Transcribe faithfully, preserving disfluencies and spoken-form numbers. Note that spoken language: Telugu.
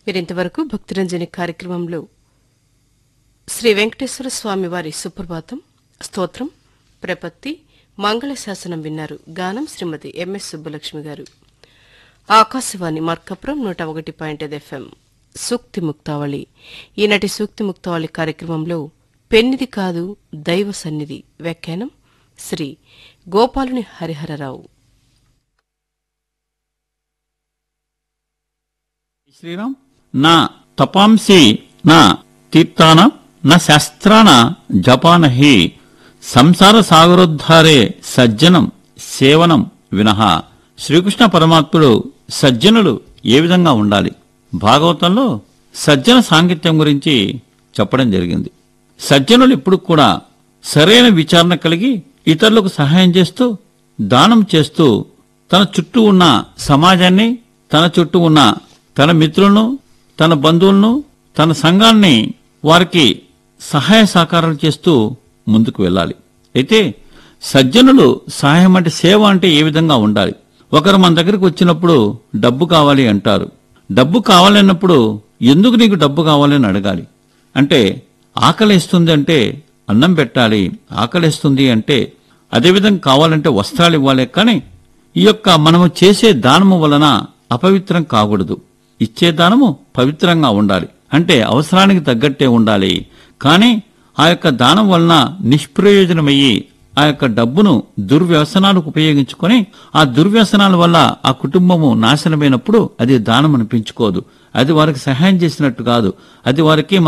మీరింతవరకు భక్తిరంజని కార్యక్రమంలో శ్రీ వెంకటేశ్వర స్వామి వారి సుప్రభాతం, స్తోత్రం, ప్రపత్తి, మంగళశాసనం విన్నారు. గానం శ్రీమతి ఎంఎస్ సుబ్బలక్ష్మి గారు. ఆకాశవాణి మార్కపురం నూట ఒకటి పాయింట్ ఐదు ఎఫ్ఎం. సూక్తి ముక్తావళి. ఈనాటి సూక్తి ముక్తావళి కార్యక్రమంలో పెన్నిది కాదు దైవ సన్నిధి వ్యాఖ్యానం శ్రీ గోపాలుని హరిహరరావు. శ్రీరామ్ నా తపాంసి నా తీర్థాన నా శాస్త్రాన జపానహి సంసార సాగరోద్ధారే సజ్జనం సేవనం వినహ. శ్రీకృష్ణ పరమాత్ముడు సజ్జనులు ఏ విధంగా ఉండాలి, భాగవతంలో సజ్జన సాంగత్యం గురించి చెప్పడం జరిగింది. సజ్జనులు ఇప్పుడు కూడా సరైన విచారణ కలిగి ఇతరులకు సహాయం చేస్తూ, దానం చేస్తూ, తన చుట్టూ ఉన్న సమాజాన్ని, తన చుట్టూ ఉన్న తన మిత్రులను, తన బంధువులను, తన సంఘాన్ని వారికి సహాయ సహకారాలు చేస్తూ ముందుకు వెళ్ళాలి. అయితే సజ్జనులు సహాయం అంటే సేవ అంటే ఏ విధంగా ఉండాలి? ఒకరు మన దగ్గరికి వచ్చినప్పుడు డబ్బు కావాలి అంటారు. డబ్బు కావాలన్నప్పుడు ఎందుకు నీకు డబ్బు కావాలని అడగాలి. అంటే ఆకలేస్తుంది అంటే అన్నం పెట్టాలి, ఆకలేస్తుంది అంటే అదేవిధంగా కావాలంటే వస్త్రాలు ఇవ్వాలి. కానీ ఈ యొక్క మనము చేసే దానము వలన అపవిత్రం కాకూడదు. ఇచ్చే దానము పవిత్రంగా ఉండాలి. అంటే అవసరానికి తగ్గట్టే ఉండాలి. కానీ ఆ యొక్క దానం వలన నిష్ప్రయోజనమయ్యి ఆ యొక్క డబ్బును దుర్వ్యసనాలకు ఉపయోగించుకొని ఆ దుర్వ్యసనాల వల్ల ఆ కుటుంబము నాశనమైనప్పుడు అది దానం అనిపించుకోదు. అది వారికి సహాయం చేసినట్టు కాదు. అది వారికి